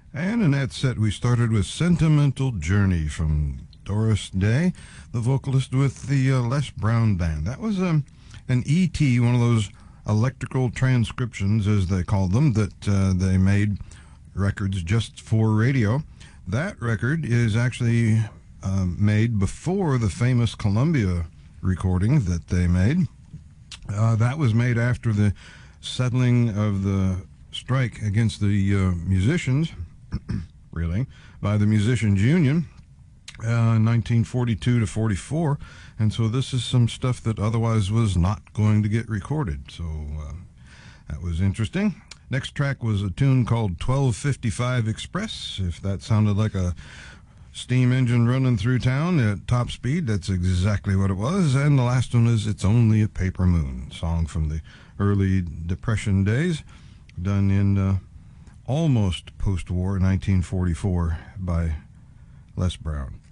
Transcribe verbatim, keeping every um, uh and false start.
And in that set, we started with Sentimental Journey from Doris Day, the vocalist with the uh, Les Brown Band. That was um, an E T, one of those electrical transcriptions, as they called them, that uh, they made records just for radio. That record is actually um, made before the famous Columbia recording that they made. Uh, that was made after the settling of the strike against the uh, musicians, really, by the Musicians Union, uh, nineteen forty-two to forty-four, and so this is some stuff that otherwise was not going to get recorded, so uh, that was interesting. Next track was a tune called twelve fifty-five Express. If that sounded like a steam engine running through town at top speed, that's exactly what it was. And the last one is It's Only a Paper Moon, song from the early Depression days, done in uh, almost post-war nineteen forty-four by Les Brown.